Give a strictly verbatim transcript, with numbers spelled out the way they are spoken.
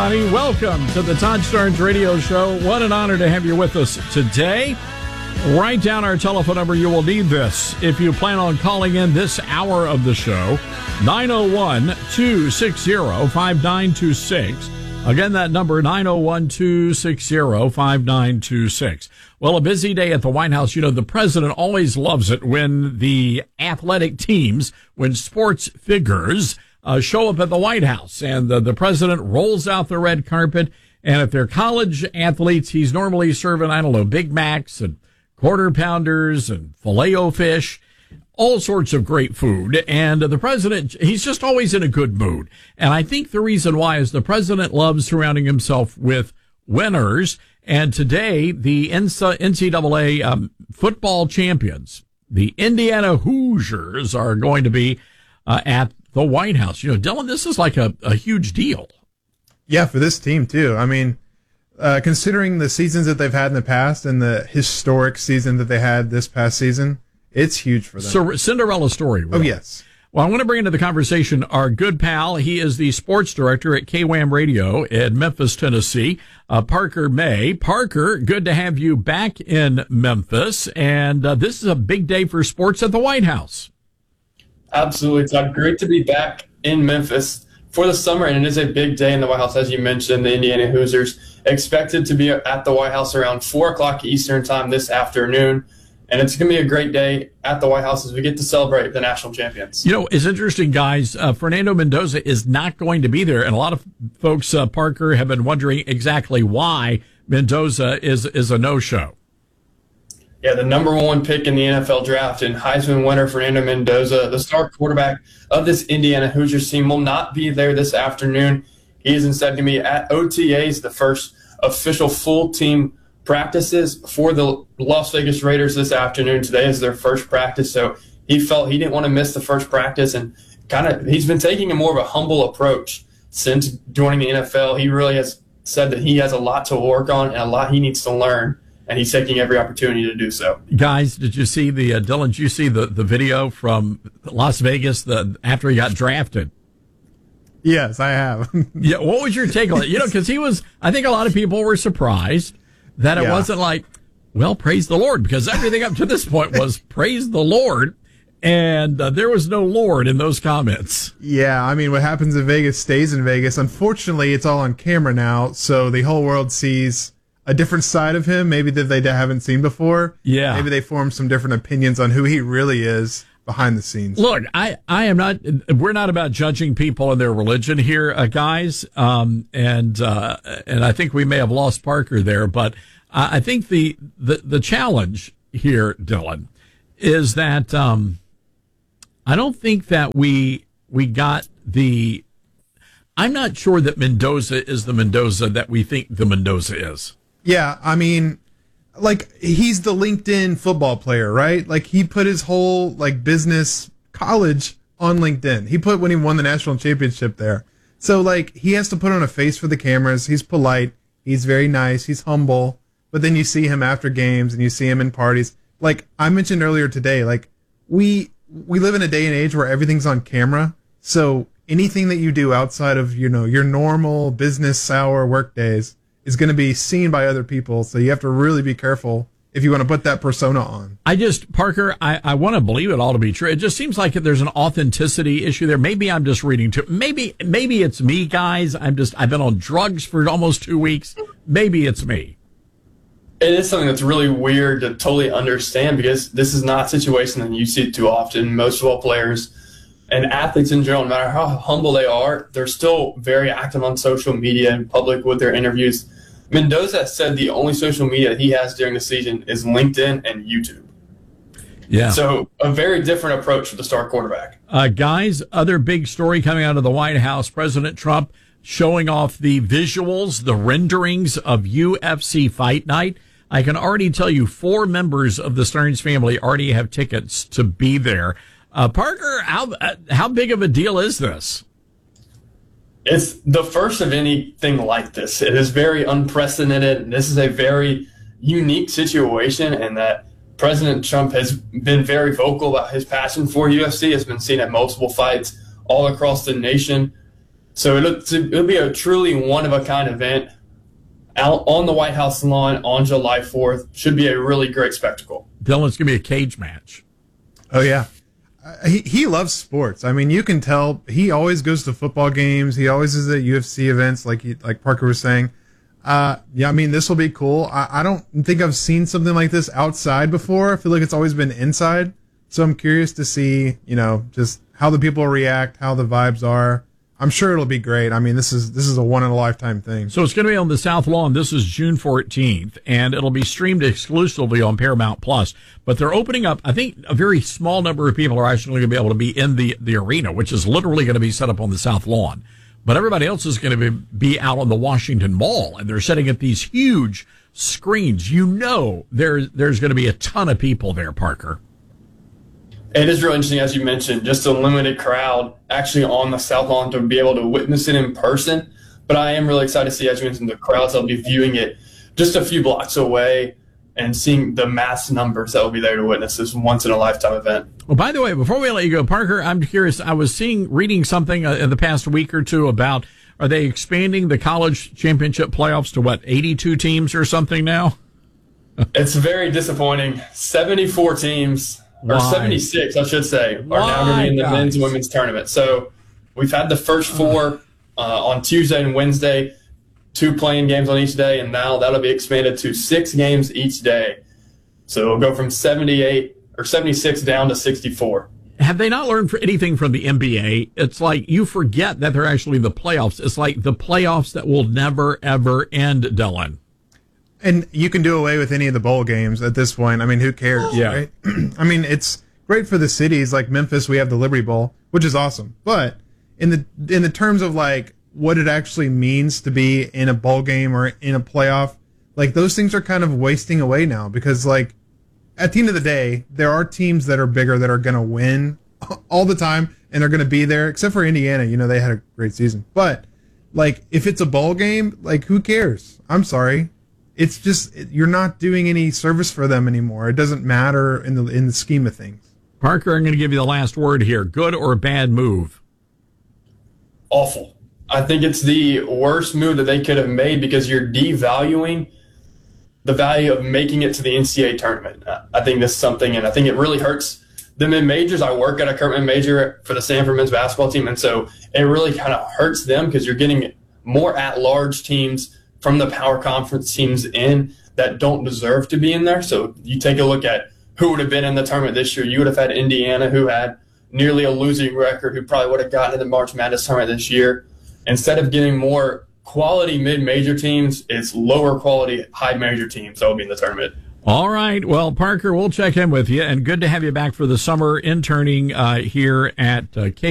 everybody. Welcome to the Todd Starnes Radio Show. What an honor to have you with us today. Write down our telephone number. You will need this if you plan on calling in this hour of the show. nine oh one, two six zero, five nine two six. Again, that number, nine oh one, two six zero, five nine two six. Well, a busy day at the White House. You know, the president always loves it when the athletic teams, when sports figures uh, show up at the White House. And the, the president rolls out the red carpet. And if they're college athletes, he's normally serving, I don't know, Big Macs and quarter pounders and Filet-O-Fish, all sorts of great food. And the president, he's just always in a good mood. And I think the reason why is the president loves surrounding himself with winners. And today, the N C double A um, football champions, the Indiana Hoosiers, are going to be uh, at the White House. You know, Dylan, this is like a, a huge deal. Yeah, for this team, too. I mean, uh, considering the seasons that they've had in the past and the historic season that they had this past season, it's huge for them. So, Cinderella story. Really. Oh, yes. Well, I want to bring into the conversation our good pal. He is the sports director at K W A M Radio in Memphis, Tennessee, uh, Parker May. Parker, good to have you back in Memphis. And uh, this is a big day for sports at the White House. Absolutely. It's uh, great to be back in Memphis for the summer, and it is a big day in the White House. As you mentioned, the Indiana Hoosiers expected to be at the White House around four o'clock Eastern time this afternoon. And it's going to be a great day at the White House as we get to celebrate the national champions. You know, it's interesting, guys. Uh, Fernando Mendoza is not going to be there. And a lot of folks, uh, Parker, have been wondering exactly why Mendoza is, is a no-show. Yeah, the number one pick in the N F L draft and Heisman winner Fernando Mendoza, the star quarterback of this Indiana Hoosiers team, will not be there this afternoon. He is instead going to be at O T As, the first official full team practices for the Las Vegas Raiders this afternoon. Today is their first practice, so he felt he didn't want to miss the first practice, and kind of he's been taking a more of a humble approach since joining the N F L. He really has said that he has a lot to work on and a lot he needs to learn, and he's taking every opportunity to do so. Guys, did you see the uh, Dylan? Did you see the, the video from Las Vegas the after he got drafted? Yes, I have. Yeah, what was your take on it? You know, because he was. I think a lot of people were surprised that it yeah. wasn't like, well, praise the Lord, because everything up to this point was praise the Lord, and uh, there was no Lord in those comments. Yeah, I mean, what happens in Vegas stays in Vegas. Unfortunately, it's all on camera now, so the whole world sees a different side of him, maybe that they haven't seen before. Yeah. Maybe they form some different opinions on who he really is behind the scenes. Look, I, I am not, we're not about judging people and their religion here, uh, guys. Um, and, uh, and I think we may have lost Parker there, but I, I think the, the, the challenge here, Dylan, is that, um, I don't think that we, we got the, I'm not sure that Mendoza is the Mendoza that we think the Mendoza is. Yeah. I mean, like, he's the LinkedIn football player, right? Like, he put his whole, like, business college on LinkedIn. He put when he won the national championship there. So, like, he has to put on a face for the cameras. He's polite. He's very nice. He's humble. But then you see him after games and you see him in parties. Like I mentioned earlier today, like, we we live in a day and age where everything's on camera. So anything that you do outside of, you know, your normal business hour work days is going to be seen by other people, so you have to really be careful if you want to put that persona on. I just, Parker, I, I want to believe it all to be true. It just seems like there's an authenticity issue there. Maybe I'm just reading too. Maybe, maybe it's me, guys. I'm just, I've been on drugs for almost two weeks. Maybe it's me. It is something that's really weird to totally understand, because this is not a situation that you see too often. Most football players and athletes in general, no matter how humble they are, they're still very active on social media and public with their interviews. Mendoza said the only social media he has during the season is LinkedIn and YouTube. Yeah. So a very different approach for the star quarterback. Uh, guys, other big story coming out of the White House, President Trump showing off the visuals, the renderings of U F C Fight Night. I can already tell you four members of the Starnes family already have tickets to be there. Uh, Parker, how, uh, how big of a deal is this? It's the first of anything like this. It is very unprecedented. This is a very unique situation, and that President Trump has been very vocal about his passion for U F C. It's been seen at multiple fights all across the nation. So it'll, it'll be a truly one-of-a-kind event out on the White House lawn on July fourth. Should be a really great spectacle. Dylan, it's going to be a cage match. Oh, yeah. Uh, he, he loves sports. I mean, you can tell he always goes to football games. He always is at U F C events, like he, like Parker was saying. Uh, yeah, I mean, this will be cool. I, I don't think I've seen something like this outside before. I feel like it's always been inside. So I'm curious to see, you know, just how the people react, how the vibes are. I'm sure it'll be great. I mean, this is this is a one in a lifetime thing. So it's going to be on the South Lawn. This is June fourteenth, and it'll be streamed exclusively on Paramount Plus. But they're opening up. I think a very small number of people are actually going to be able to be in the the arena, which is literally going to be set up on the South Lawn. But everybody else is going to be, be out on the Washington Mall, and they're setting up these huge screens. You know, there there's going to be a ton of people there, Parker. It is really interesting, as you mentioned, just a limited crowd actually on the South Lawn to be able to witness it in person. But I am really excited to see, as you mentioned, the crowds that will be viewing it just a few blocks away and seeing the mass numbers that will be there to witness this once-in-a-lifetime event. Well, by the way, before we let you go, Parker, I'm curious. I was seeing, reading something uh, in the past week or two about, are they expanding the college championship playoffs to, what, eighty-two teams or something now? It's very disappointing. seventy-four teams. Or Why? seventy-six, I should say, are Why, now going to be in the guys? men's and women's tournament. So we've had the first four uh, on Tuesday and Wednesday, two playing games on each day, and now that'll be expanded to six games each day. So it'll go from seventy-eight or seventy-six down to sixty-four. Have they not learned anything from the N B A? It's like you forget that they're actually the playoffs. It's like the playoffs that will never, ever end, Dylan. And you can do away with any of the bowl games at this point. I mean, who cares? Yeah. Right? I mean, it's great for the cities like Memphis. We have the Liberty Bowl, which is awesome. But in the in the terms of like what it actually means to be in a bowl game or in a playoff, like those things are kind of wasting away now because like at the end of the day, there are teams that are bigger that are going to win all the time and they're going to be there. Except for Indiana, you know, they had a great season. But like if it's a bowl game, like who cares? I'm sorry. It's just you're not doing any service for them anymore. It doesn't matter in the in the scheme of things. Parker, I'm going to give you the last word here. Good or bad move? Awful. I think it's the worst move that they could have made because you're devaluing the value of making it to the N C double A tournament. I think this is something, and I think it really hurts the mid-majors. I work at a current mid-major for the Stanford men's basketball team, and so it really kind of hurts them because you're getting more at-large teams from the power conference teams in that don't deserve to be in there. So you take a look at who would have been in the tournament this year. You would have had Indiana, who had nearly a losing record, who probably would have gotten in the March Madness tournament this year. Instead of getting more quality mid-major teams, it's lower quality high-major teams that will be in the tournament. All right. Well, Parker, we'll check in with you, and good to have you back for the summer interning uh, here at uh, K.